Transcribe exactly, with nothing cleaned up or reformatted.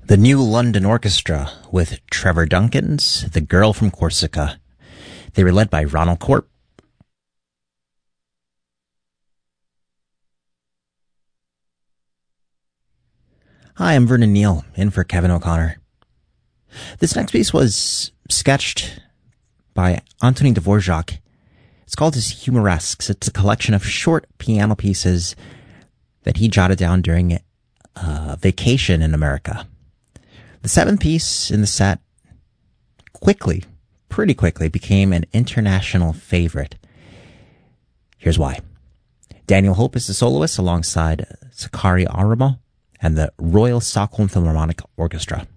The New London Orchestra with Trevor Duncan's The Girl from Corsica. They were led by Ronald Corp. Hi, I'm Vernon Neal, in for Kevin O'Connor. This next piece was sketched by Antonin Dvorak. It's called his Humoresques. It's a collection of short piano pieces that he jotted down during a vacation in America. The seventh piece in the set quickly, pretty quickly, became an international favorite. Here's why. Daniel Hope is the soloist alongside Sakari Aramo and the Royal Stockholm Philharmonic Orchestra.